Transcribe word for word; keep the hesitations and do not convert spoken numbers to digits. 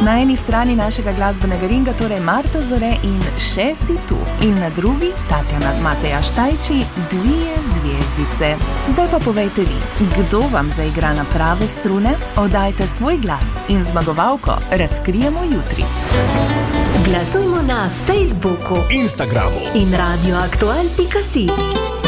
Na eni strani našega glasbenega ringa torej Marto Zore in Še si tu. In na drugi Tatjana Mateja Štajči, Dvije zvezdice. Zdaj pa povejte vi, kdo vam zaigra na prave strune? Oddajte svoj glas in zmagovalko razkrijemo jutri. Glasujmo na Facebooku, Instagramu in radioaktual pika si.